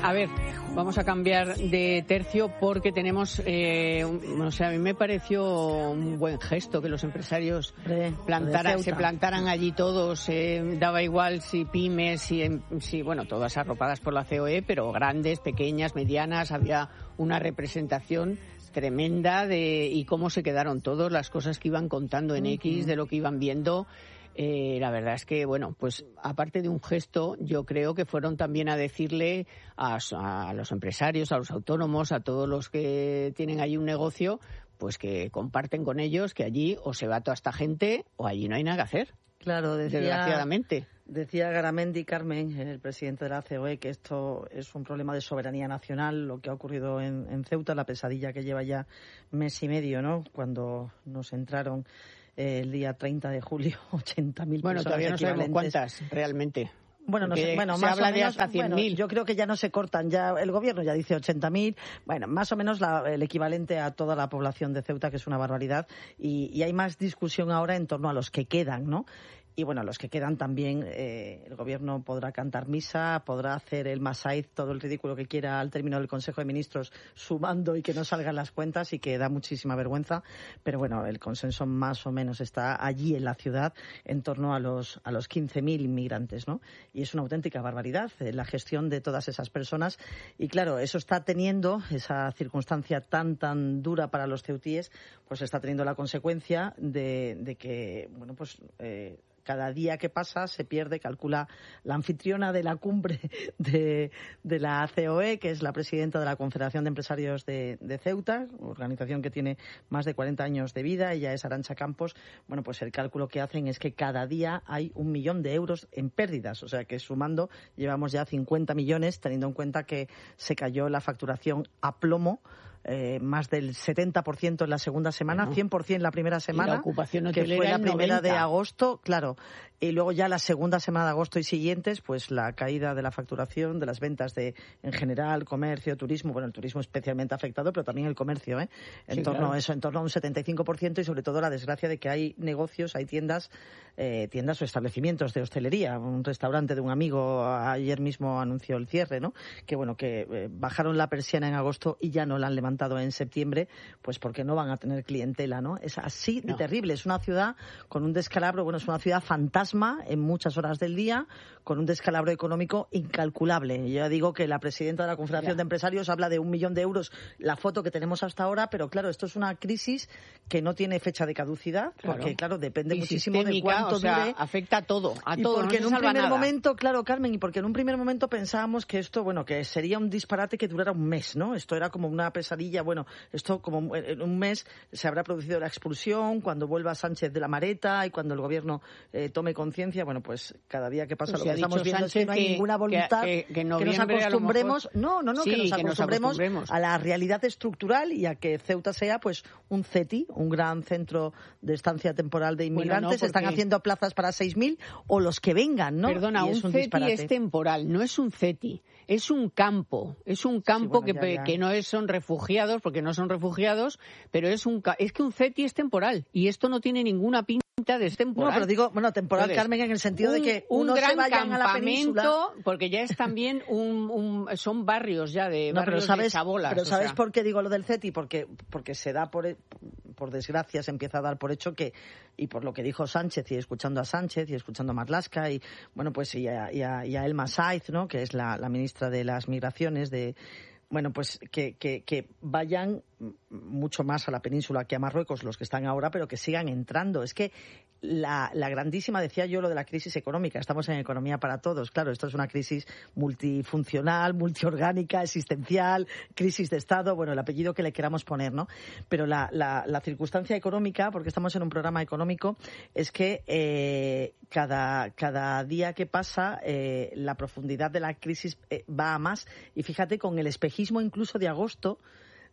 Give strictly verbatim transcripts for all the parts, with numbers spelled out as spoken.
A ver, vamos a cambiar de tercio porque tenemos, eh, un, o sea, a mí me pareció un buen gesto que los empresarios plantaran, se plantaran allí todos, eh, daba igual si pymes, si, si, bueno, todas arropadas por la C O E, pero grandes, pequeñas, medianas, había una representación tremenda de y cómo se quedaron todos, las cosas que iban contando en uh-huh. X, de lo que iban viendo. Eh, la verdad es que, bueno, pues aparte de un gesto, yo creo que fueron también a decirle a, a los empresarios, a los autónomos, a todos los que tienen allí un negocio, pues que comparten con ellos que allí o se va toda esta gente o allí no hay nada que hacer. Claro, decía, desgraciadamente. Decía Garamendi Carmen, el presidente de la C O E, que esto es un problema de soberanía nacional, lo que ha ocurrido en, en Ceuta, la pesadilla que lleva ya mes y medio, ¿no? Cuando nos entraron el día treinta de julio, ochenta mil bueno, personas todavía no sabemos cuántas realmente. Bueno, no sé, bueno, se más habla o menos, de hasta cien mil. Bueno, yo creo que ya no se cortan, ya el gobierno ya dice ochenta mil, bueno, más o menos la, el equivalente a toda la población de Ceuta, que es una barbaridad, y, y hay más discusión ahora en torno a los que quedan, ¿no? Y bueno, los que quedan también, eh, el gobierno podrá cantar misa, podrá hacer el masaiz, todo el ridículo que quiera al término del Consejo de Ministros, sumando y que no salgan las cuentas y que da muchísima vergüenza. Pero bueno, el consenso más o menos está allí en la ciudad en torno a los a los quince mil inmigrantes, ¿no? Y es una auténtica barbaridad eh, la gestión de todas esas personas. Y claro, eso está teniendo, esa circunstancia tan, tan dura para los ceutíes, pues está teniendo la consecuencia de, de que, bueno, pues... Eh, cada día que pasa se pierde, calcula la anfitriona de la cumbre de, de la C O E, que es la presidenta de la Confederación de Empresarios de, de Ceuta, organización que tiene más de cuarenta años de vida, ella es Arantxa Campos. Bueno, pues el cálculo que hacen es que cada día hay un millón de euros en pérdidas, o sea que sumando llevamos ya cincuenta millones, teniendo en cuenta que se cayó la facturación a plomo. Eh, más del setenta por ciento en la segunda semana, bueno, cien por ciento en la primera semana, la ocupación que fue la primera noventa de agosto, claro, y luego ya la segunda semana de agosto y siguientes, pues la caída de la facturación, de las ventas de, en general, comercio, turismo, bueno, el turismo especialmente afectado, pero también el comercio, ¿eh? En sí, torno claro. a eso, en torno a un setenta y cinco por ciento y sobre todo la desgracia de que hay negocios, hay tiendas, eh, tiendas o establecimientos de hostelería, un restaurante de un amigo ayer mismo anunció el cierre, ¿no? Que bueno, que eh, bajaron la persiana en agosto y ya no la han levantado en septiembre, pues porque no van a tener clientela, ¿no? Es así de no. terrible. Es una ciudad con un descalabro, bueno, es una ciudad fantasma en muchas horas del día, con un descalabro económico incalculable. Yo ya digo que la presidenta de la Confederación ya. de Empresarios habla de un millón de euros, la foto que tenemos hasta ahora, pero claro, esto es una crisis que no tiene fecha de caducidad, claro. porque claro, depende y muchísimo de cuánto o sea, dure. afecta a todo, a y todo. Porque no en un primer nada. momento, claro, Carmen, y porque en un primer momento pensábamos que esto, bueno, que sería un disparate que durara un mes, ¿no? Esto era como una pesadilla. Bueno, esto como en un mes se habrá producido la expulsión, cuando vuelva Sánchez de la Mareta y cuando el gobierno eh, tome conciencia, bueno, pues cada día que pasa pues lo que estamos viendo Sánchez es que no hay que, ninguna voluntad que, que, que, que nos acostumbremos, mejor... no, no, no, sí, que, nos, que acostumbremos nos acostumbremos a la realidad estructural y a que Ceuta sea pues un C E T I, un gran centro de estancia temporal de inmigrantes. Bueno, no, porque... están haciendo plazas para seis mil o los que vengan, ¿no? Perdona, un, un C E T I es temporal, no es un C E T I. Es un campo, es un campo sí, bueno, que, ya, ya. que no es, son refugiados, porque no son refugiados, pero es un es que un C E T I es temporal y esto no tiene ninguna pinta de es temporal. No, pero digo, bueno, temporal, Entonces, Carmen, en el sentido un, de que un uno gran se vayan a la península, porque ya es también un, un son barrios ya de no, barrios pero sabes, de chabolas. Pero ¿sabes sea. por qué digo lo del C E T I? Porque porque se da por por desgracia, se empieza a dar por hecho que, y por lo que dijo Sánchez, y escuchando a Sánchez, y escuchando a Marlaska, y bueno, pues y a, y a, y a Elma Saiz, ¿no?, que es la, la ministra de las Migraciones, de bueno, pues que, que, que vayan mucho más a la península que a Marruecos los que están ahora, pero que sigan entrando. Es que la, la grandísima, decía yo lo de la crisis económica, estamos en economía para todos, claro, esto es una crisis multifuncional, multiorgánica, existencial, crisis de Estado, bueno, el apellido que le queramos poner, ¿no? Pero la, la, la circunstancia económica, porque estamos en un programa económico, es que eh, cada, cada día que pasa eh, la profundidad de la crisis eh, va a más, y fíjate, con el espejismo incluso de agosto,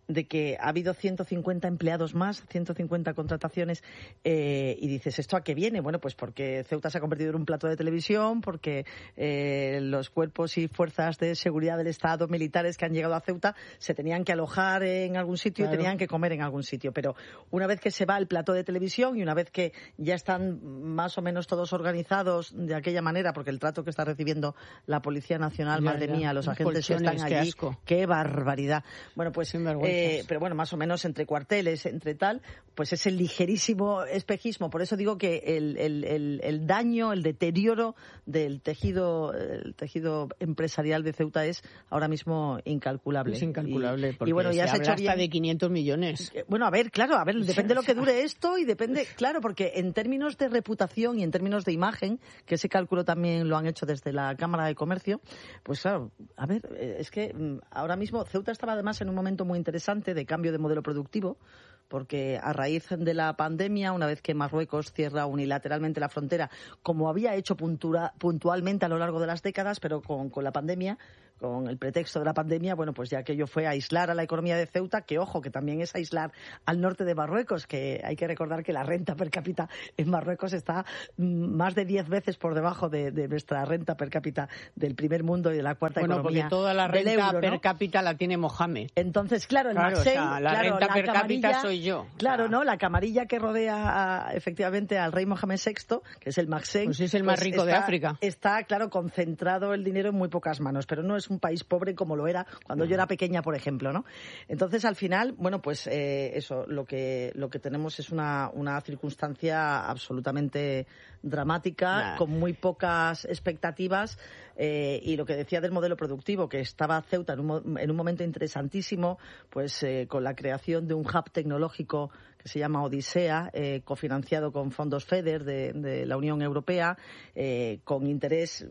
de que ha habido ciento cincuenta empleados más, ciento cincuenta contrataciones, eh, y dices, ¿esto a qué viene? Bueno, pues porque Ceuta se ha convertido en un plato de televisión, porque eh, los cuerpos y fuerzas de seguridad del Estado, militares que han llegado a Ceuta, se tenían que alojar en algún sitio claro. y tenían que comer en algún sitio. Pero una vez que se va el plato de televisión y una vez que ya están más o menos todos organizados de aquella manera, porque el trato que está recibiendo la Policía Nacional, ya, madre ya. mía, los Los agentes que están allí, qué, asco. qué barbaridad. Bueno, pues, eh, pero bueno, más o menos entre cuarteles, entre tal, pues es el ligerísimo espejismo. Por eso digo que el, el, el, el daño, el deterioro del tejido, el tejido empresarial de Ceuta es ahora mismo incalculable. Es incalculable, y, porque y bueno, ya se has hecho habla hasta bien... de quinientos millones. Bueno, a ver, claro, a ver, depende de lo que dure esto y depende, claro, porque en términos de reputación y en términos de imagen, que ese cálculo también lo han hecho desde la Cámara de Comercio, pues claro, a ver, es que ahora mismo Ceuta estaba además en un momento muy interesante de cambio de modelo productivo, porque a raíz de la pandemia, una vez que Marruecos cierra unilateralmente la frontera, como había hecho puntura, puntualmente a lo largo de las décadas, pero con, con la pandemia, con el pretexto de la pandemia, bueno, pues ya aquello fue aislar a la economía de Ceuta, que ojo, que también es aislar al norte de Marruecos, que hay que recordar que la renta per cápita en Marruecos está más de diez veces por debajo de, de nuestra renta per cápita del primer mundo y de la cuarta bueno, economía porque toda la renta euro, per ¿no? cápita la tiene Mohamed. Entonces, claro, el claro, Maxey, o sea, la claro, renta la per cápita soy yo. Claro, o sea, ¿no? La camarilla que rodea a, efectivamente al rey Mohamed sexto, que es el Maxey, pues es el más pues rico está, de África. Está, claro, concentrado el dinero en muy pocas manos, pero no es un país pobre como lo era cuando no. yo era pequeña, por ejemplo, ¿no? Entonces, al final, bueno, pues eh, eso, lo que lo que tenemos es una, una circunstancia absolutamente dramática, nah. con muy pocas expectativas, eh, y lo que decía del modelo productivo, que estaba Ceuta en un, en un momento interesantísimo, pues eh, con la creación de un hub tecnológico que se llama Odisea, eh, cofinanciado con fondos FEDER de, de la Unión Europea, eh, con interés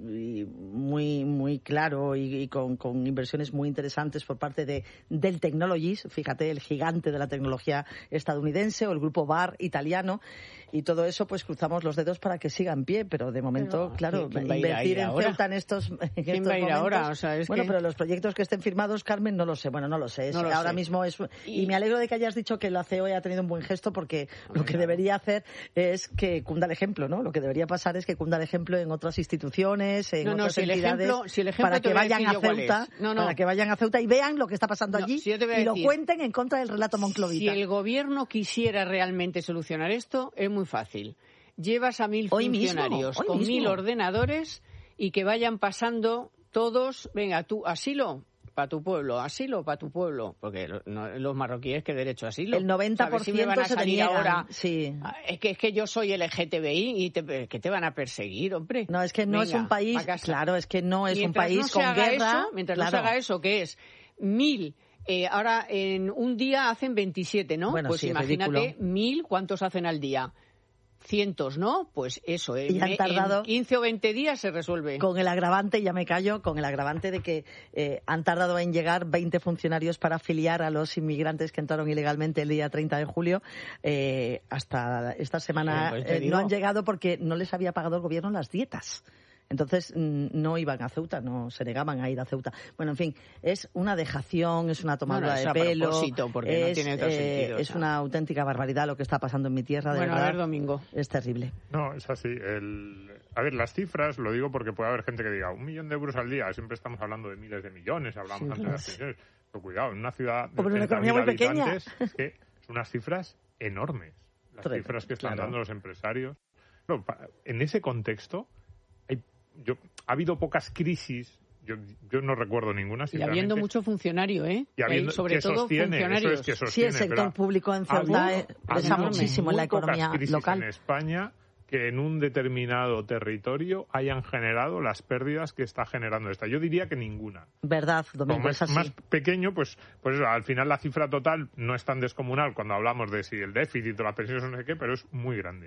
muy muy claro y, y con, con inversiones muy interesantes por parte de Dell Technologies, fíjate, el gigante de la tecnología estadounidense, o el grupo B A R italiano, y todo eso pues cruzamos los dedos para que siga en pie, pero de momento, pero, claro, invertir en Ceuta en estos, en ¿Quién estos va a ir momentos, ahora? O sea, es bueno, que... pero los proyectos que estén firmados, Carmen, no lo sé, bueno, no lo sé, es, no lo ahora sé. mismo es, y... y me alegro de que hayas dicho que la C E O ha tenido un buen gesto, porque oh, lo que claro. debería hacer es que cunda el ejemplo, ¿no? Lo que debería pasar es que cunda el ejemplo en otras instituciones, en no, no, otras si entidades, el ejemplo, si el ejemplo para que vayan a Ceuta, no, no. para que vayan a Ceuta y vean lo que está pasando no, allí si y decir, lo cuenten en contra del relato monclovita. Si el gobierno quisiera realmente solucionar esto, es muy fácil. Llevas a mil hoy funcionarios mismo, con mismo. mil ordenadores y que vayan pasando todos, venga, tú, asilo para tu pueblo, asilo para tu pueblo, porque no, los marroquíes que derecho a asilo. El noventa por ciento si me van a se salir ahora. Sí. Es que es que yo soy L G T B I y te, que te van a perseguir, hombre. No, es que no venga, es un país, claro, es que no es mientras un país no con haga guerra. Eso, mientras claro. no se haga eso, que es mil. Eh, ahora, en un día hacen veintisiete, ¿no? Bueno, pues sí, imagínate, ridículo. mil, ¿cuántos hacen al día? Cientos, ¿no? Pues eso, eh, y han tardado, en quince o veinte días se resuelve. Con el agravante, ya me callo, con el agravante de que eh, han tardado en llegar veinte funcionarios para afiliar a los inmigrantes que entraron ilegalmente el día treinta de julio. Eh, hasta esta semana sí, pues eh, no han llegado porque no les había pagado el gobierno las dietas. Entonces no iban a Ceuta, no se negaban a ir a Ceuta. Bueno, en fin, es una dejación, es una tomadura no, no, de pelo, porque es, no tiene otro eh, sentido, es una auténtica barbaridad lo que está pasando en mi tierra, de bueno, verdad. A ver, Domingo. Es terrible. No, es así. El... A ver, las cifras, lo digo porque puede haber gente que diga un millón de euros al día, siempre estamos hablando de miles de millones, hablamos sí, antes de las pensiones. Pero cuidado, en una ciudad de treinta mil habitantes, es que son unas cifras enormes. Las Tremendo, cifras que están claro. dando los empresarios. No, en ese contexto, hay, yo, ha habido pocas crisis, yo, yo no recuerdo ninguna. Y habiendo mucho funcionario, ¿eh? Y habiendo, sobre que todo sostiene, funcionarios. Eso es que sostiene, sí, el sector pero público en Ceuta pesa muchísimo en la economía crisis local. En España, que en un determinado territorio hayan generado las pérdidas que está generando esta. Yo diría que ninguna. Verdad, Domingo, Como es así. Más pequeño, pues, pues eso, al final la cifra total no es tan descomunal cuando hablamos de si el déficit o las pensiones o no sé qué, pero es muy grande.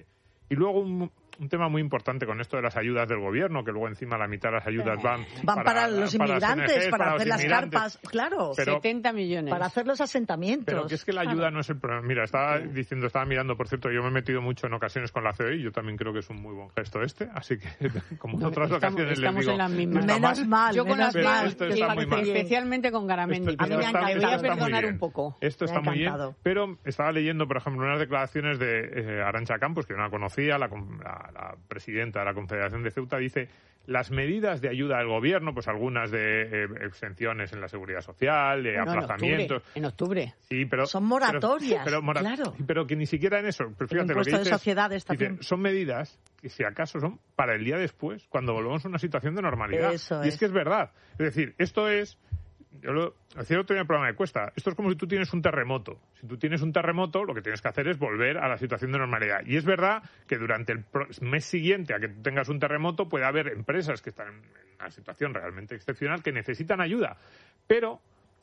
Y luego un, un tema muy importante con esto de las ayudas del gobierno, que luego encima la mitad de las ayudas van, van para, para los para inmigrantes, S N Gs, para, para hacer las carpas, claro. Pero, setenta millones. Para hacer los asentamientos. Pero que es que la ayuda claro. no es el problema. Mira, estaba diciendo, estaba mirando, por cierto, yo me he metido mucho en ocasiones con la C O E y yo también creo que es un muy buen gesto este, así que como en otras estamos, ocasiones estamos les digo... en las mismas. Menos mal, yo con menos las mal. Esto está muy mal. Especialmente con Garamendi, esto, pero esto está, me voy a está perdonar un poco. Esto está muy bien, pero estaba leyendo, por ejemplo, unas declaraciones de eh, Arantxa Campos, que yo no la conocía, la, la, la presidenta de la Confederación de Ceuta, dice: las medidas de ayuda del gobierno, pues algunas de eh, exenciones en la seguridad social, de bueno, aplazamientos... En octubre. En octubre. Sí, pero... Son moratorias, pero, pero, mora, claro. Pero que ni siquiera en eso... Pero fíjate, el impuesto lo que dices, de sociedades también. Dice, son medidas que si acaso son para el día después, cuando volvamos a una situación de normalidad. Eso y es. es que es verdad. Es decir, esto es... Yo lo decía otro día en el programa de Cuesta. Esto es como si tú tienes un terremoto. Si tú tienes un terremoto, lo que tienes que hacer es volver a la situación de normalidad. Y es verdad que durante el mes siguiente a que tú tengas un terremoto puede haber empresas que están en una situación realmente excepcional que necesitan ayuda. Pero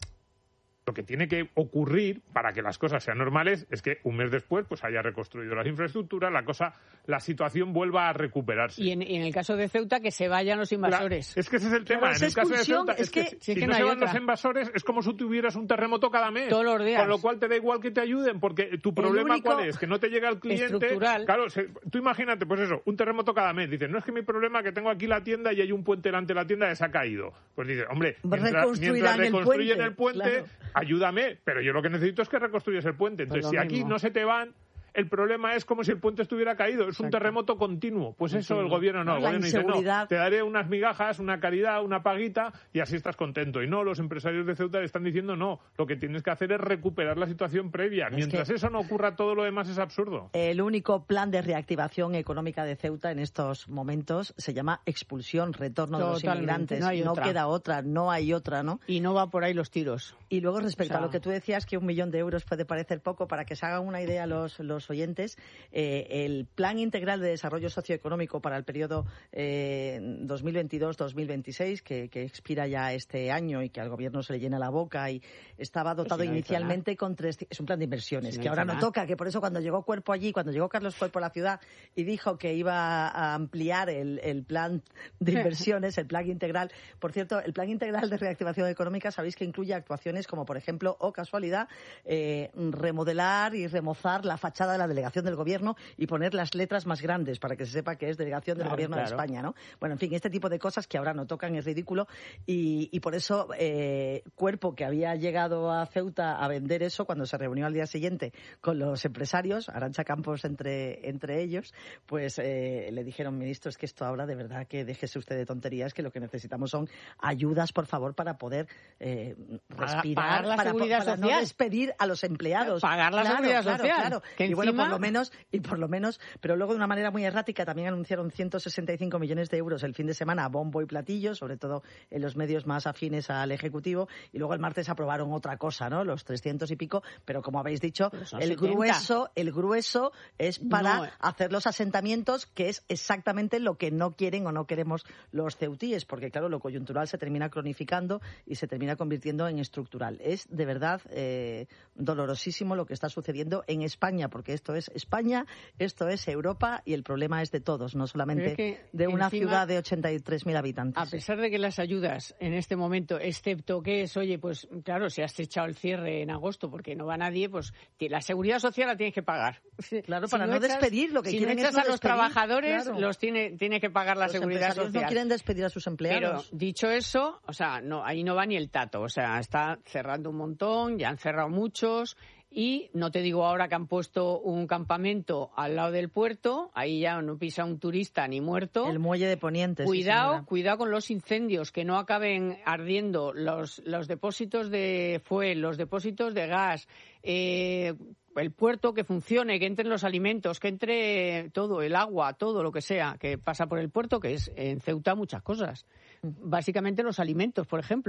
lo que tiene que ocurrir para que las cosas sean normales es que un mes después pues haya reconstruido las infraestructuras, la cosa, la situación vuelva a recuperarse. Y en, y en el caso de Ceuta, que se vayan los invasores. La, es que ese es el tema. Claro, en el caso de Ceuta, es que, es que si, si que no, no se van otra. los invasores, es como si tuvieras un terremoto cada mes. Todos los días. Con lo cual te da igual que te ayuden, porque tu problema ¿cuál es? Que no te llega el cliente. Estructural. Claro, se, tú imagínate, pues eso, un terremoto cada mes. Dices, no es que mi problema es que tengo aquí la tienda y hay un puente delante de la tienda que se ha caído. Pues dices, hombre, mientras, mientras reconstruyen el puente, el puente claro. ayúdame, pero yo lo que necesito es que reconstruyas el puente. Entonces, pues si aquí mismo. no se te van, el problema es como si el puente estuviera caído. Es Exacto. un terremoto continuo. Pues eso Entiendo. el gobierno no. El la gobierno dice, no, te daré unas migajas, una caridad, una paguita y así estás contento. Y no, los empresarios de Ceuta le están diciendo, no, lo que tienes que hacer es recuperar la situación previa. Es Mientras que eso no ocurra, todo lo demás es absurdo. El único plan de reactivación económica de Ceuta en estos momentos se llama expulsión, retorno Totalmente. de los inmigrantes. No, hay no otra. queda otra, no hay otra, ¿no? Y no va por ahí los tiros. Y luego, respecto o sea... a lo que tú decías, que un millón de euros puede parecer poco, para que se hagan una idea los, los oyentes, eh, el Plan Integral de Desarrollo Socioeconómico para el periodo eh, dos mil veintidós dos mil veintiséis, que, que expira ya este año y que al gobierno se le llena la boca, y estaba dotado pues inicialmente con tres... Es un plan de inversiones, si no que ahora no toca, que por eso cuando llegó Cuerpo allí, cuando llegó Carlos Cuerpo a la ciudad y dijo que iba a ampliar el, el plan de inversiones, el Plan Integral... Por cierto, el Plan Integral de Reactivación Económica, sabéis que incluye actuaciones como, por ejemplo, o casualidad, eh, remodelar y remozar la fachada de la delegación del gobierno y poner las letras más grandes para que se sepa que es delegación del claro, gobierno claro. de España, ¿no? Bueno, en fin, este tipo de cosas que ahora no tocan es ridículo y, y por eso eh, Cuerpo, que había llegado a Ceuta a vender eso cuando se reunió al día siguiente con los empresarios, Arantxa Campos entre, entre ellos, pues eh, le dijeron, ministro, es que esto ahora de verdad que déjese usted de tonterías, que lo que necesitamos son ayudas, por favor, para poder eh, respirar, pagar la para, seguridad para social. no despedir a los empleados. Pagar la claro, seguridad claro, social. Claro. Que y encima... bueno, por lo menos, y por lo menos, pero luego de una manera muy errática también anunciaron ciento sesenta y cinco millones de euros el fin de semana a bombo y platillo, sobre todo en los medios más afines al Ejecutivo, y luego el martes aprobaron otra cosa, ¿no? Los trescientos y pico, pero como habéis dicho, el setenta. grueso, el grueso es para no. hacer los asentamientos, que es exactamente lo que no quieren o no queremos los ceutíes, porque claro, lo coyuntural se termina cronificando y se termina convirtiendo en estructural. Es de verdad eh, dolorosísimo lo que está sucediendo en España, porque esto es España, esto es Europa y el problema es de todos, no solamente de una encima, ciudad de ochenta y tres mil habitantes. A pesar de que las ayudas en este momento, excepto que es, oye, pues claro, si has echado el cierre en agosto porque no va nadie, pues la seguridad social la tienes que pagar. Claro, si para no, no echas, despedir, lo que si quieren no echas es no a los despedir, trabajadores, claro. los tiene, tiene que pagar la los seguridad social. No quieren despedir a sus empleados. Pero dicho eso, o sea, no, ahí no va ni el tato, o sea, está cerrando un montón, ya han cerrado muchos. Y no te digo ahora que han puesto un campamento al lado del puerto, ahí ya no pisa un turista ni muerto. El muelle de Poniente. Cuidado, sí, cuidado con los incendios, que no acaben ardiendo los, los depósitos de fuel, los depósitos de gas, eh, el puerto que funcione, que entren los alimentos, que entre todo, el agua, todo lo que sea, que pasa por el puerto, que es en Ceuta muchas cosas. Básicamente los alimentos, por ejemplo.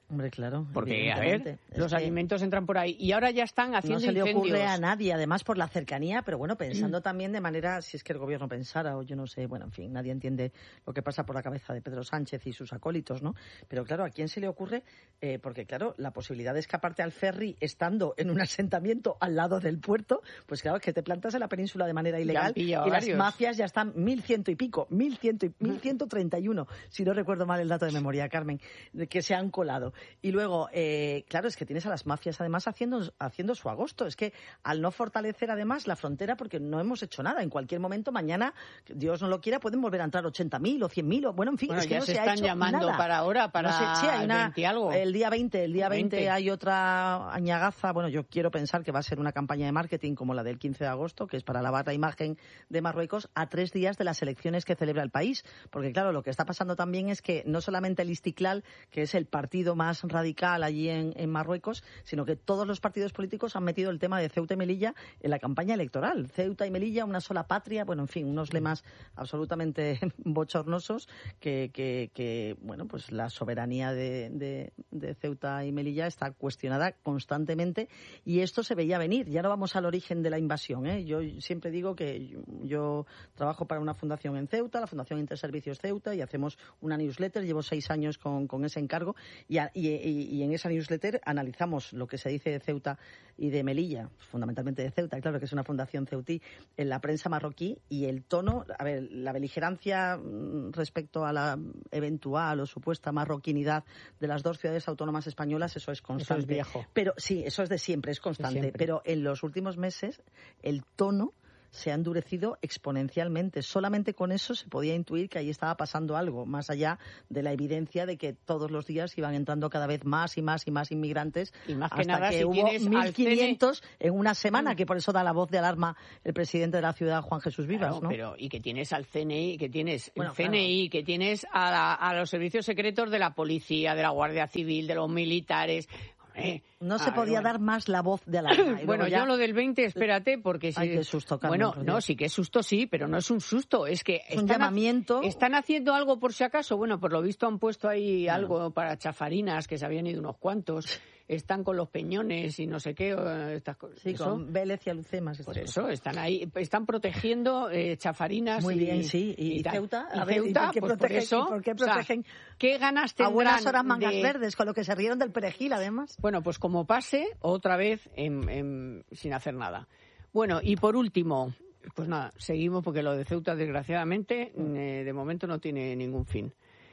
Hombre, claro. Porque, a ver, los alimentos entran por ahí. Y ahora ya están haciendo incendios. No se le ocurre a nadie, además por la cercanía, pero bueno, pensando también de manera, si es que el gobierno pensara, o yo no sé, bueno, en fin, nadie entiende lo que pasa por la cabeza de Pedro Sánchez y sus acólitos, ¿no? Pero claro, ¿a quién se le ocurre? Eh, porque claro, la posibilidad de escaparte al ferry estando en un asentamiento al lado del puerto, pues claro, que te plantas en la península de manera ilegal y varios. Las mafias ya están mil ciento y pico, mil ciento y mil ciento treinta y uno, si no recuerdo mal el dato de memoria, Carmen, de que se han colado. Y luego, Eh, claro, es que tienes a las mafias además haciendo, haciendo su agosto. Es que al no fortalecer además la frontera, porque no hemos hecho nada, en cualquier momento mañana, Dios no lo quiera, pueden volver a entrar ochenta mil o cien mil, o bueno, en fin, bueno, es que ya no se, se están ha hecho llamando nada. para ahora, para no sé, sí, hay una, veinte algo. El día veinte, el día veinte, veinte hay otra añagaza, bueno, yo quiero pensar que va a ser una campaña de marketing como la del quince de agosto, que es para lavar la imagen de Marruecos a tres días de las elecciones que celebra el país. Porque claro, lo que está pasando también es que no solamente el Istiklal, que es el partido más radical allí en, en Marruecos, sino que todos los partidos políticos han metido el tema de Ceuta y Melilla en la campaña electoral. Ceuta y Melilla, una sola patria, bueno, en fin, unos lemas absolutamente bochornosos que, que, que bueno, pues la soberanía de, de, de Ceuta y Melilla está cuestionada constantemente y esto se veía venir. Ya no vamos al origen de la invasión, ¿eh? Yo siempre digo que yo, yo trabajo para una fundación en Ceuta, la Fundación Interservicios Ceuta, y hacemos una newsletter, llevo seis años con, con ese encargo, y, y, y en esa newsletter analizamos lo que se dice de Ceuta y de Melilla, fundamentalmente de Ceuta, claro que es una fundación ceutí, en la prensa marroquí, y el tono, a ver, la beligerancia respecto a la eventual o supuesta marroquinidad de las dos ciudades autónomas españolas, eso es constante. Eso es viejo. Pero sí, eso es de siempre, es constante. Siempre. Pero en los últimos meses el tono se ha endurecido exponencialmente. Solamente con eso se podía intuir que ahí estaba pasando algo, más allá de la evidencia de que todos los días iban entrando cada vez más y más y más inmigrantes, y más que hasta nada, que si hubo mil quinientos en una semana, que por eso da la voz de alarma el presidente de la ciudad, Juan Jesús Vivas, claro, ¿no? Pero, y que tienes al C N I, que tienes bueno, el C N I, claro. que tienes a, la, a los servicios secretos de la policía, de la Guardia Civil, de los militares. Eh, no se ver, podía bueno. dar más la voz de alarma. Bueno, ya... yo lo del veinte, espérate, porque... Si... Ay, qué susto, Carmen, bueno, no, sí que es susto, sí, pero no es un susto, es que... Es un están llamamiento... Ha... ¿Están haciendo algo por si acaso? Bueno, por lo visto han puesto ahí bueno. algo para chafarinas, que se habían ido unos cuantos. Están con los peñones y no sé qué. Estas cosas. Sí, ¿Eso? con Vélez y Alucemas. Por eso, cosas. están ahí, están protegiendo eh, chafarinas. Muy y, bien, sí. ¿Y, y Ceuta? A y ver, Ceuta, ¿y por qué pues protegen? Por eso, ¿Y por qué protegen? O sea, ¿qué ganas tendrán? A buenas horas mangas de... verdes, con lo que se rieron del perejil, además. Bueno, pues como pase, otra vez en, en, sin hacer nada. Bueno, y por último, pues nada, seguimos porque lo de Ceuta, desgraciadamente, eh, de momento no tiene ningún fin.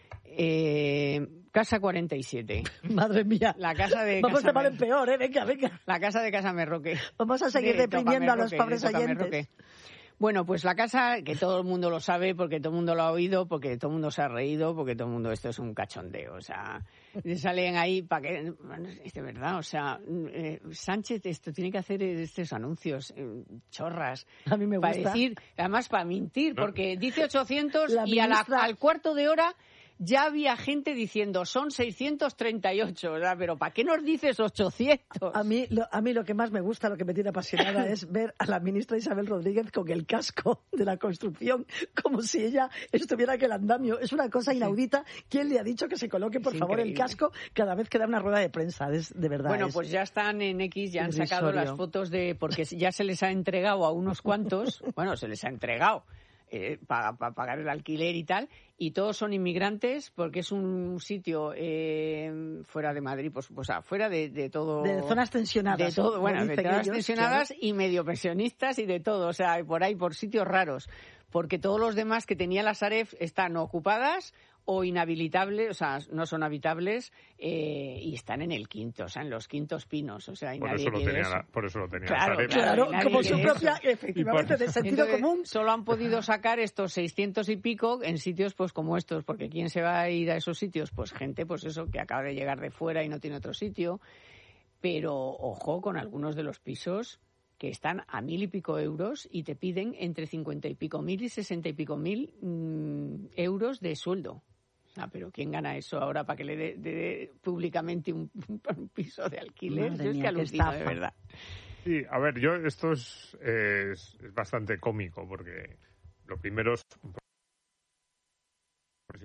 Eh, Casa cuarenta y siete. Madre mía. La casa de Vamos Casa de mal en peor, ¿eh? Venga, venga. La casa de Casa Merroque. Vamos a seguir de deprimiendo a los pobres de oyentes. Bueno, pues la casa, que todo el mundo lo sabe, porque todo el mundo lo ha oído, porque todo el mundo se ha reído, porque todo el mundo, esto es un cachondeo, o sea, salen ahí para que, es de verdad, o sea, eh, Sánchez esto tiene que hacer estos anuncios, eh, chorras. A mí me gusta. Para decir, además para mentir, porque dice ochocientos la y a la, al cuarto de hora ya había gente diciendo son seiscientos treinta y ocho, ¿verdad? Pero ¿para qué nos dices ochocientos? A mí, lo, a mí lo que más me gusta, lo que me tiene apasionada es ver a la ministra Isabel Rodríguez con el casco de la construcción, como si ella estuviera en el andamio. Es una cosa inaudita. ¿Quién le ha dicho que se coloque, por es favor, increíble. El casco cada vez que da una rueda de prensa? Es de verdad. Bueno, es pues ya están en X, ya han irrisorio. Sacado las fotos de... Porque ya se les ha entregado a unos cuantos, bueno, se les ha entregado. Eh, para pa pagar el alquiler y tal, y todos son inmigrantes porque es un sitio eh, fuera de Madrid, pues, pues fuera de, de todo... De zonas tensionadas. De todo, bueno, de zonas ellos, tensionadas claro. Y medio pensionistas y de todo, o sea, por ahí, por sitios raros, porque todos los demás que tenía la Sareb están ocupadas o inhabilitables, o sea, no son habitables eh, y están en el quinto, o sea, en los quintos pinos, o sea, y por nadie eso lo quiere tenía eso. La, por eso lo tenía claro, Sareb. Claro, claro como su propia, eso. efectivamente, por... de sentido Entonces, común. Solo han podido sacar estos seiscientos y pico en sitios pues como estos, porque ¿quién se va a ir a esos sitios? Pues gente, pues eso, que acaba de llegar de fuera y no tiene otro sitio. Pero, ojo, con algunos de los pisos que están a mil y pico euros y te piden entre cincuenta y pico mil y sesenta y pico mil mmm, euros de sueldo. Ah, pero ¿quién gana eso ahora para que le dé de, de, públicamente un, un piso de alquiler? Madre yo es mía, que alucino, de verdad. Sí, a ver, yo esto es, es, es bastante cómico porque lo primero es... El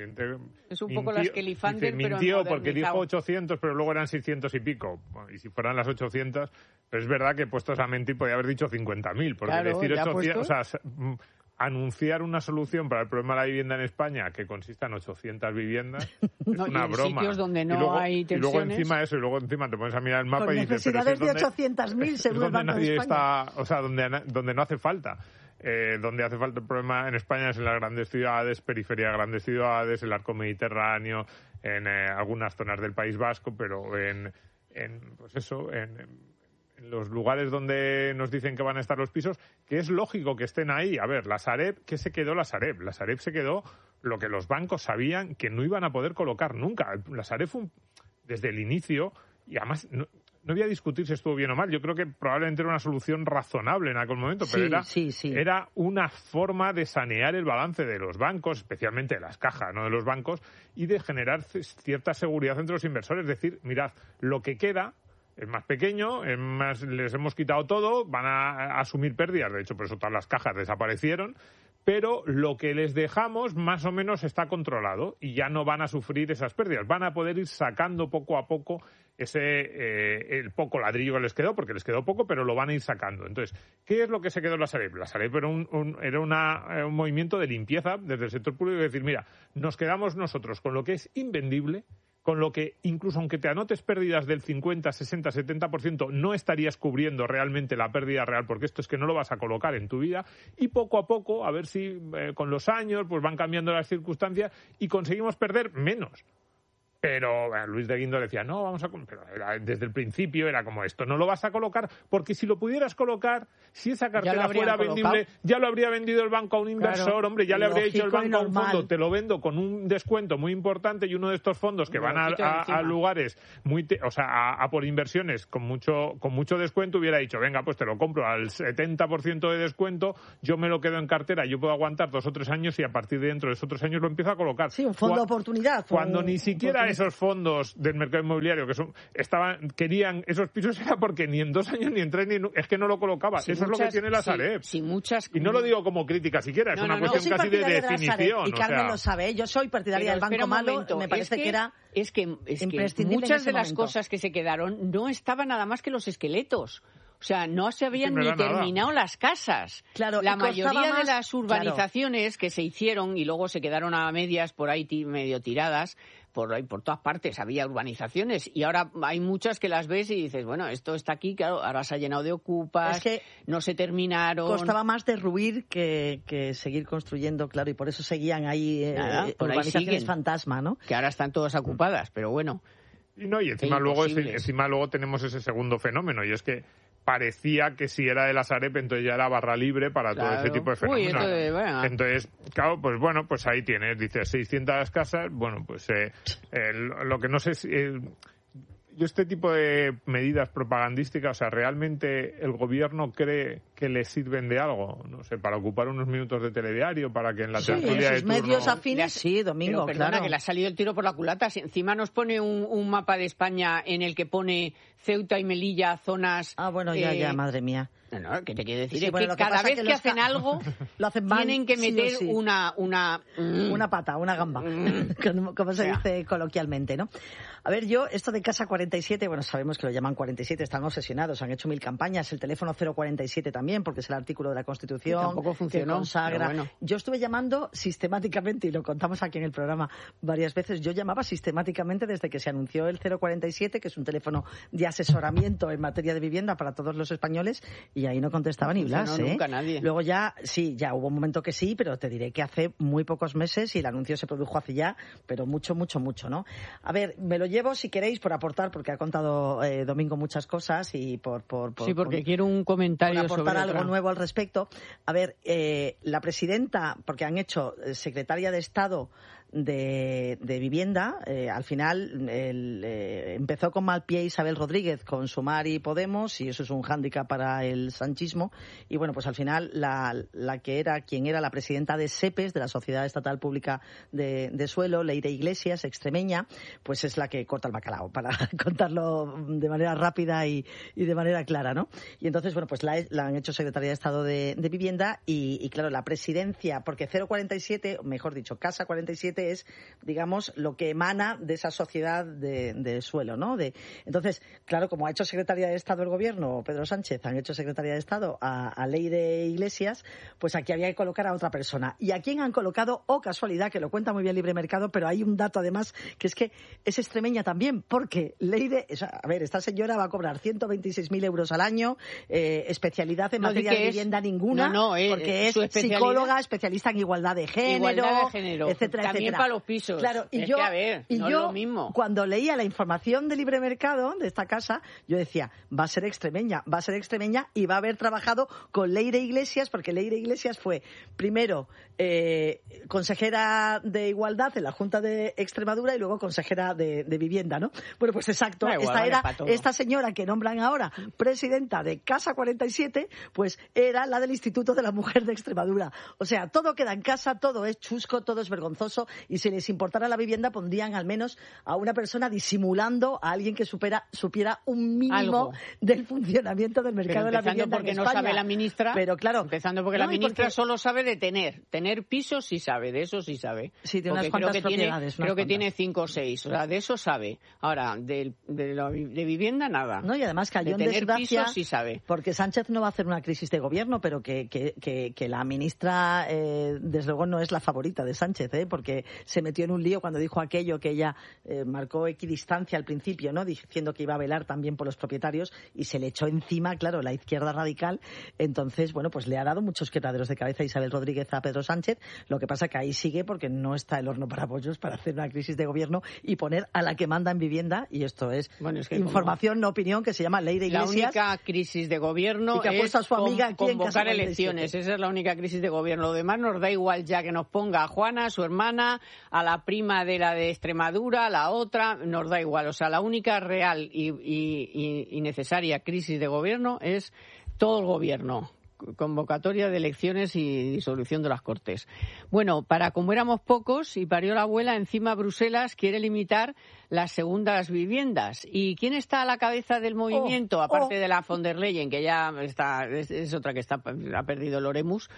presidente es un mintió, poco las que Lifander, dice, mintió porque dijo ochocientos, pero luego eran seiscientos y pico. Bueno, y si fueran las ochocientas, pero es verdad que puestos a mentir podía haber dicho cincuenta mil, porque claro, decir ochocientos, puesto... o sea, anunciar una solución para el problema de la vivienda en España que consista en ochocientas viviendas no, es una y en broma. Sitios donde no y luego, hay tensiones. Y luego encima eso, y luego encima te pones a mirar el mapa con y dices... Pero si es de ochocientos mil según el Banco nadie de España. Está, o sea, donde, donde no hace falta. Eh, donde hace falta el problema en España es en las grandes ciudades, periferia de grandes ciudades, el arco mediterráneo, en eh, algunas zonas del País Vasco, pero en, en pues eso, en, en los lugares donde nos dicen que van a estar los pisos, que es lógico que estén ahí. A ver, la Sareb, ¿qué se quedó la Sareb? La Sareb se quedó lo que los bancos sabían que no iban a poder colocar nunca. La Sareb fue un, desde el inicio, y además... No, No voy a discutir si estuvo bien o mal. Yo creo que probablemente era una solución razonable en aquel momento, pero sí, era, sí, sí. era una forma de sanear el balance de los bancos, especialmente de las cajas, no de los bancos, y de generar cierta seguridad entre los inversores. Es decir, mirad, lo que queda es más pequeño, es más, les hemos quitado todo, van a asumir pérdidas. De hecho, por eso todas las cajas desaparecieron. Pero lo que les dejamos más o menos está controlado y ya no van a sufrir esas pérdidas. Van a poder ir sacando poco a poco ese eh, el poco ladrillo que les quedó, porque les quedó poco, pero lo van a ir sacando. Entonces, ¿qué es lo que se quedó en la Sareb? La Sareb era un, un, era una, un movimiento de limpieza desde el sector público, de decir, mira, nos quedamos nosotros con lo que es invendible, con lo que incluso aunque te anotes pérdidas del cincuenta, sesenta, setenta por ciento, no estarías cubriendo realmente la pérdida real, porque esto es que no lo vas a colocar en tu vida, y poco a poco, a ver si eh, con los años pues van cambiando las circunstancias y conseguimos perder menos. Pero bueno, Luis de Guindos decía, no, vamos a... Pero era, desde el principio era como esto, no lo vas a colocar, porque si lo pudieras colocar, si esa cartera fuera vendible, ya lo habría vendido el banco a un inversor, claro, hombre, ya le habría dicho el banco a un fondo, te lo vendo con un descuento muy importante, y uno de estos fondos que van a, a, a lugares muy... Te, o sea, a, a por inversiones con mucho con mucho descuento, hubiera dicho, venga, pues te lo compro al setenta por ciento de descuento, yo me lo quedo en cartera, yo puedo aguantar dos o tres años y a partir de dentro de esos tres años lo empiezo a colocar. Sí, un fondo de oportunidad. Cuando un, ni siquiera esos fondos del mercado inmobiliario que son estaban querían esos pisos era porque ni en dos años ni en tres ni en, es que no lo colocaba. Sí, eso muchas, es lo que tiene la Sareb. Sí, sí, muchas... Y no lo digo como crítica siquiera, no, es una no, cuestión no. casi de definición. De y Carmen o sea... lo sabe, yo soy partidaria del Banco Malo, me parece es que, que era es que, es que muchas de las momento. cosas que se quedaron no estaban nada más que los esqueletos. O sea, no se habían ni terminado nada. Las casas. Claro, la mayoría más, de las urbanizaciones claro. que se hicieron y luego se quedaron a medias por ahí medio tiradas, por ahí por todas partes había urbanizaciones y ahora hay muchas que las ves y dices, bueno, esto está aquí, claro, ahora se ha llenado de ocupas, es que no se terminaron. Costaba más derruir que, que seguir construyendo, claro, y por eso seguían ahí eh, Nada, por urbanizaciones ahí fantasma, ¿no? Que ahora están todas ocupadas, pero bueno. Y no, y encima luego, ese, encima luego tenemos ese segundo fenómeno, y es que parecía que si era de la Sareb, entonces ya era barra libre para claro. todo ese tipo de fenómenos. Uy, entonces, bueno. entonces, claro, pues bueno, pues ahí tienes, dices seiscientas casas, bueno, pues eh, eh, lo que no sé si... Eh, yo este tipo de medidas propagandísticas, o sea, ¿realmente el gobierno cree que le sirven de algo? No sé, para ocupar unos minutos de telediario, para que en la sí, tertulia de turno... medios afines, sí, Domingo, pero perdona, claro. que le ha salido el tiro por la culata. Si encima nos pone un, un mapa de España en el que pone Ceuta y Melilla, zonas... Ah, bueno, ya, eh, ya, madre mía. No, no, ¿qué te quiero decir? Sí, es bueno, que que cada vez que, que hacen algo, lo hacen mal, tienen que meter sí sí. una... Una, una pata, una gamba, como, como se dice coloquialmente, ¿no? A ver, yo, esto de Casa cuarenta y siete, bueno, sabemos que lo llaman cuarenta y siete, están obsesionados, han hecho mil campañas, el teléfono cero cuarenta y siete también, porque es el artículo de la Constitución tampoco funcionó, que consagra. bueno. Yo estuve llamando sistemáticamente, y lo contamos aquí en el programa varias veces, yo llamaba sistemáticamente desde que se anunció el cero cuarenta y siete, que es un teléfono de asesoramiento en materia de vivienda para todos los españoles, y ahí no contestaba ni Blas, no, ¿eh? Nunca nadie. Luego ya, sí, ya hubo un momento que sí, pero te diré que hace muy pocos meses, y el anuncio se produjo hace ya, pero mucho, mucho, mucho, ¿no? A ver, me lo llevo, si queréis, por aportar, porque ha contado eh, Domingo muchas cosas, y por... por, por sí, porque por, quiero un comentario por aportar sobre algo otra. nuevo al respecto. A ver, eh, la presidenta, porque han hecho eh, secretaria de Estado de, de Vivienda, eh, al final el, eh, empezó con mal pie Isabel Rodríguez con Sumar y Podemos, y eso es un hándicap para el sanchismo, y bueno, pues al final la, la que era quien era la presidenta de SEPES, de la Sociedad Estatal Pública de, de Suelo, Leire Iglesias, extremeña, pues es la que corta el bacalao, para contarlo de manera rápida y, y de manera clara, ¿no? Y entonces, bueno, pues la, la han hecho secretaria de Estado de, de Vivienda, y, y claro, la presidencia, porque cero cuarenta y siete, mejor dicho, Casa cuarenta y siete, parte es, digamos, lo que emana de esa sociedad de, de suelo, ¿no? De, entonces, claro, como ha hecho Secretaría de Estado el Gobierno, Pedro Sánchez, han hecho Secretaría de Estado a, a Leire Iglesias, pues aquí había que colocar a otra persona. ¿Y a quién han colocado? Oh, casualidad, que lo cuenta muy bien Libre Mercado, pero hay un dato además que es que es extremeña también, porque Leire, o sea, a ver, esta señora va a cobrar ciento veintiséis mil euros al año, eh, especialidad en no, materia de vivienda es, ninguna, no, no, eh, porque es psicóloga, especialista en igualdad de género, igualdad de género, etcétera, también etcétera. para los pisos. Claro, y es yo, que, a ver, y no yo es lo mismo. Cuando leía la información de Libre Mercado de esta casa, yo decía, va a ser extremeña, va a ser extremeña y va a haber trabajado con Leire Iglesias, porque Leire Iglesias fue primero eh, consejera de Igualdad en la Junta de Extremadura y luego consejera de, de Vivienda, ¿no? Bueno, pues exacto, igual, esta vale, era esta señora que nombran ahora presidenta de Casa cuarenta y siete, pues era la del Instituto de la Mujer de Extremadura. O sea, todo queda en casa, todo es chusco, todo es vergonzoso, y si les importara la vivienda pondrían al menos a una persona disimulando a alguien que supera, supiera un mínimo Algo del funcionamiento del mercado de la vivienda porque en no España. sabe la ministra, pero claro, empezando porque no, la ministra porque... solo sabe de tener, tener pisos sí sabe, de eso sí sabe. Sí, de porque unas cuantas creo que propiedades. Tiene, creo que tiene cinco o seis, o sea, de eso sabe. Ahora, de, de, la, de vivienda nada. No, y además cayó de en tener desgracia, pisos sí sabe. Porque Sánchez no va a hacer una crisis de gobierno, pero que, que, que, que la ministra, eh, desde luego, no es la favorita de Sánchez, ¿eh? Porque se metió en un lío cuando dijo aquello que ella eh, marcó equidistancia al principio, ¿no? Diciendo que iba a velar también por los propietarios, y se le echó encima, claro, la izquierda radical. Entonces, bueno, pues le ha dado muchos quebraderos de cabeza a Isabel Rodríguez a Pedro Sánchez. Lo que pasa que ahí sigue porque no está el horno para pollos para hacer una crisis de gobierno y poner a la que manda en vivienda, y esto es, bueno, es que información, como... no opinión, que se llama Ley de Iglesias. La única crisis de gobierno y que ha puesto es a su amiga aquí convocar en elecciones. Esa es la única crisis de gobierno. Lo demás nos da igual ya que nos ponga a Juana, a su hermana, a la prima de la de Extremadura, a la otra, nos da igual. O sea, la única real y, y, y necesaria crisis de gobierno es todo el gobierno. Convocatoria de elecciones y disolución de las Cortes. Bueno, para como éramos pocos y parió la abuela, encima Bruselas quiere limitar las segundas viviendas. ¿Y quién está a la cabeza del movimiento? Oh, Aparte oh. de la von der Leyen, que ya está, es, es otra que está, ha perdido el Oremus,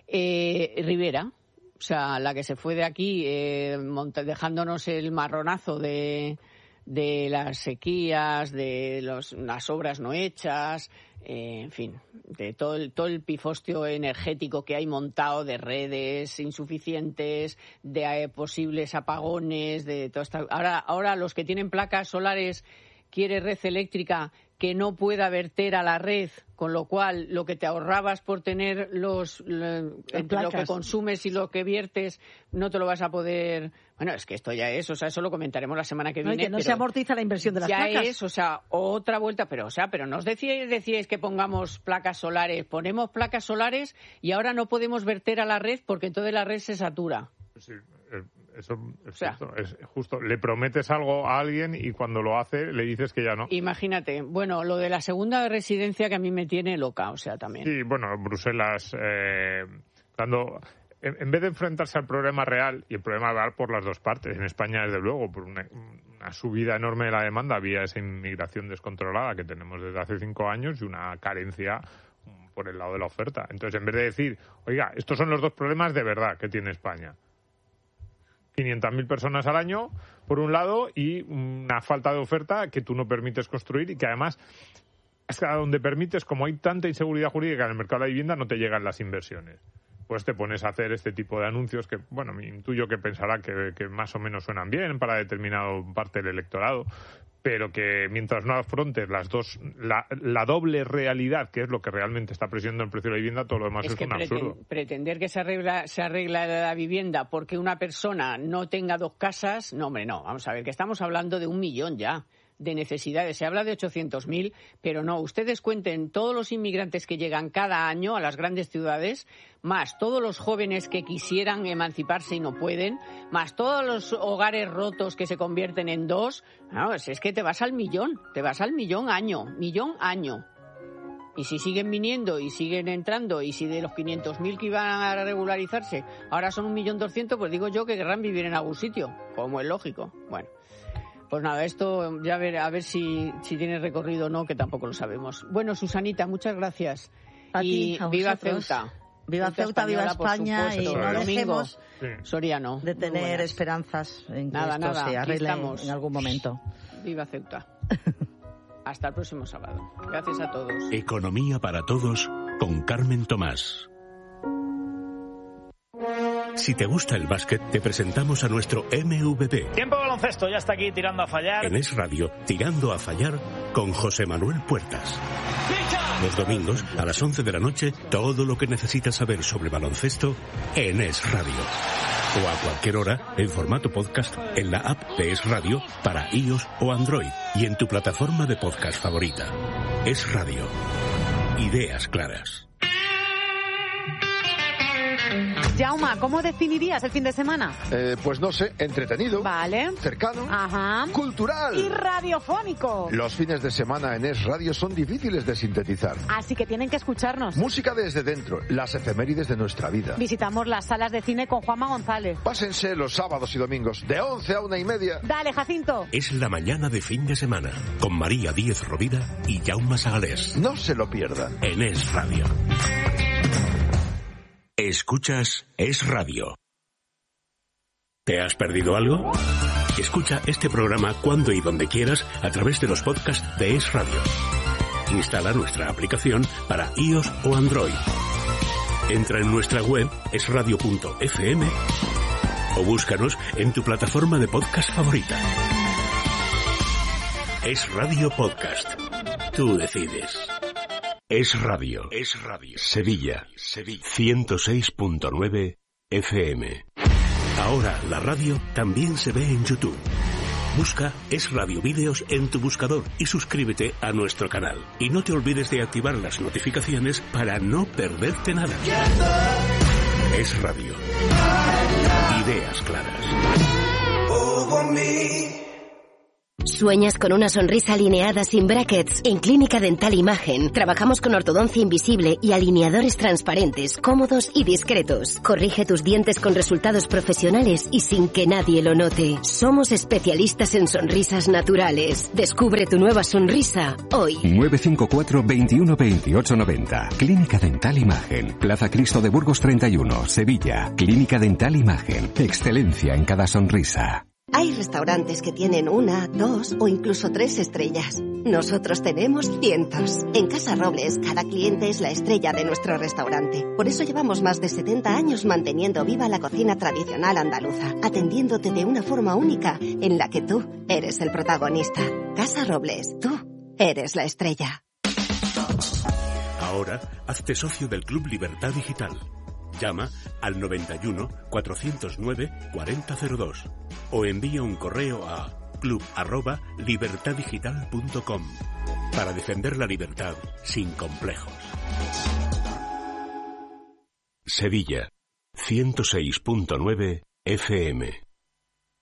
eh, Rivera. O sea, la que se fue de aquí eh, monta, dejándonos el marronazo de, de las sequías, de los, las obras no hechas, eh, en fin, de todo el, todo el pifostio energético que hay montado, de redes insuficientes, de eh, posibles apagones, de todo esto. Ahora, ahora los que tienen placas solares quiere red eléctrica que no pueda verter a la red, con lo cual lo que te ahorrabas por tener los lo, entre lo que consumes y lo que viertes no te lo vas a poder. Bueno, es que esto ya es, o sea, eso lo comentaremos la semana que viene. No, y que no se amortiza la inversión de las ya placas. Ya es, o sea, otra vuelta, pero o sea, pero nos decíais, decíais que pongamos placas solares, ponemos placas solares y ahora no podemos verter a la red porque entonces la red se satura. Sí, eso es, o sea, justo, es justo. Le prometes algo a alguien y cuando lo hace le dices que ya no. Imagínate. Bueno, lo de la segunda residencia que a mí me tiene loca, o sea, también. Sí, bueno, Bruselas, eh, cuando en, en vez de enfrentarse al problema real, y el problema real por las dos partes, en España desde luego, por una, una subida enorme de la demanda, había esa inmigración descontrolada que tenemos desde hace cinco años y una carencia por el lado de la oferta. Entonces, en vez de decir, oiga, estos son los dos problemas de verdad que tiene España. quinientas mil personas al año, por un lado, y una falta de oferta que tú no permites construir y que además, hasta donde permites, como hay tanta inseguridad jurídica en el mercado de la vivienda, no te llegan las inversiones. Pues te pones a hacer este tipo de anuncios que, bueno, me intuyo que pensará que, que más o menos suenan bien para determinado parte del electorado, pero que mientras no afrontes las dos, la, la doble realidad, que es lo que realmente está presionando el precio de la vivienda, todo lo demás es, es un preten, absurdo. Pretender que se arregla, se arregla la vivienda porque una persona no tenga dos casas, no, hombre, no. Vamos a ver, que estamos hablando de un millón ya de necesidades. Se habla de ochocientos mil, pero no. Ustedes cuenten todos los inmigrantes que llegan cada año a las grandes ciudades, más todos los jóvenes que quisieran emanciparse y no pueden, más todos los hogares rotos que se convierten en dos. No, es que te vas al millón, te vas al millón año, millón año. Y si siguen viniendo y siguen entrando, y si de los quinientos mil que iban a regularizarse ahora son un millón doscientos, pues digo yo que querrán vivir en algún sitio, como es lógico. Bueno. Pues nada, esto ya a ver, a ver si, si tiene recorrido o no, que tampoco lo sabemos. Bueno, Susanita, muchas gracias. A y ti, a viva vosotros. Ceuta. Viva Ceuta, viva España, y no dejemos, sí. Soriano. De tener esperanzas en que nada, esto nada, se arregle en algún momento. Viva Ceuta. Hasta el próximo sábado. Gracias a todos. Economía para todos con Carmen Tomás. Si te gusta el básquet, te presentamos a nuestro M V P. Tiempo de baloncesto, ya está aquí tirando a fallar. En Es Radio, tirando a fallar con José Manuel Puertas. Los domingos, a las once de la noche, todo lo que necesitas saber sobre baloncesto en Es Radio. O a cualquier hora, en formato podcast, en la app de Es Radio para iOS o Android y en tu plataforma de podcast favorita. Es Radio. Ideas claras. Jauma, ¿cómo definirías el fin de semana? Eh, pues no sé, entretenido. Vale. Cercano. Ajá. Cultural. Y radiofónico. Los fines de semana en Es Radio son difíciles de sintetizar. Así que tienen que escucharnos. Música desde dentro, las efemérides de nuestra vida. Visitamos las salas de cine con Juanma González. Pásense los sábados y domingos, de once a una y media. Dale, Jacinto. Es la mañana de fin de semana, con María Díez Rovira y Jaume Sagalés. No se lo pierdan. En Es Radio. Escuchas Es Radio. ¿Te has perdido algo? Escucha este programa cuando y donde quieras a través de los podcasts de Es Radio. Instala nuestra aplicación para iOS o Android. Entra en nuestra web es radio punto efe eme o búscanos en tu plataforma de podcast favorita. Es Radio Podcast. Tú decides. Es Radio. Es Radio. Sevilla. Sevilla. ciento seis punto nueve efe eme. Ahora la radio también se ve en YouTube. Busca Es Radio Vídeos en tu buscador y suscríbete a nuestro canal. Y no te olvides de activar las notificaciones para no perderte nada. Es Radio. Ideas claras. ¿Sueñas con una sonrisa alineada sin brackets? En Clínica Dental Imagen trabajamos con ortodoncia invisible y alineadores transparentes, cómodos y discretos. Corrige tus dientes con resultados profesionales y sin que nadie lo note. Somos especialistas en sonrisas naturales. Descubre tu nueva sonrisa hoy. nueve cinco cuatro, veintiuno, veintiocho, noventa. Clínica Dental Imagen. Plaza Cristo de Burgos treinta y uno, Sevilla. Clínica Dental Imagen. Excelencia en cada sonrisa. Hay restaurantes que tienen una, dos o incluso tres estrellas. Nosotros tenemos cientos. En Casa Robles, cada cliente es la estrella de nuestro restaurante. Por eso llevamos más de setenta años manteniendo viva la cocina tradicional andaluza, atendiéndote de una forma única en la que tú eres el protagonista. Casa Robles, tú eres la estrella. Ahora, hazte socio del Club Libertad Digital. Llama al noventa y uno, cuatrocientos nueve, cuarenta cero dos o envía un correo a club arroba libertaddigital punto com para defender la libertad sin complejos. Sevilla, ciento seis punto nueve efe eme.